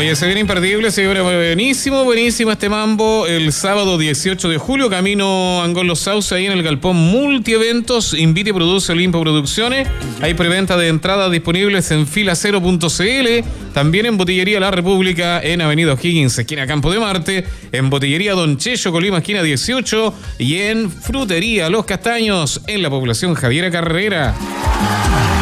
Oye, se viene imperdible, se viene buenísimo este mambo. El sábado 18 de julio, camino Angón Los Sauces, ahí en el Galpón Multieventos. Invite y produce Olimpo Producciones. Hay preventa de entradas disponibles en filacero.cl. También en Botillería La República, en Avenida O'Higgins, esquina Campo de Marte. En Botillería Don Checho, Colima, esquina 18. Y en Frutería Los Castaños, en la población Javiera Carrera.